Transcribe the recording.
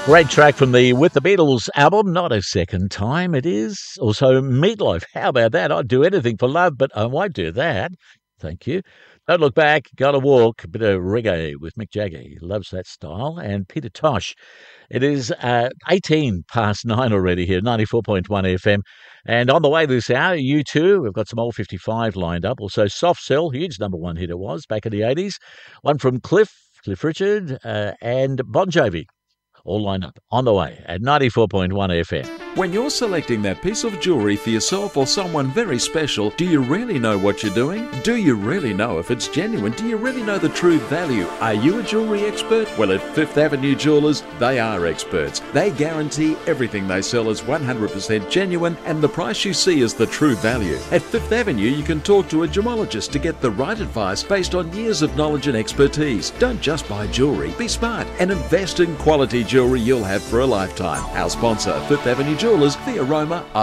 Great track from the With the Beatles album, Not a Second Time it is. Also, Meatloaf. How about that? I'd do anything for love, but I won't do that. Thank you. Don't Look Back, Gotta Walk, a bit of reggae with Mick Jagger. He loves that style. And Peter Tosh. It is 18 past 9 already here, 94.1 FM. And on the way this hour, U2, we've got some old 55 lined up. Also, Soft Cell, huge number one hit it was back in the 80s. One from Cliff Richard, and Bon Jovi. All lined up on the way at 94.1 FM. When you're selecting that piece of jewellery for yourself or someone very special, do you really know what you're doing? Do you really know if it's genuine? Do you really know the true value? Are you a jewellery expert? Well, at Fifth Avenue Jewellers, they are experts. They guarantee everything they sell is 100% genuine and the price you see is the true value. At Fifth Avenue, you can talk to a gemologist to get the right advice based on years of knowledge and expertise. Don't just buy jewellery. Be smart and invest in quality jewellery you'll have for a lifetime. Our sponsor, Fifth Avenue Jewellers, the aroma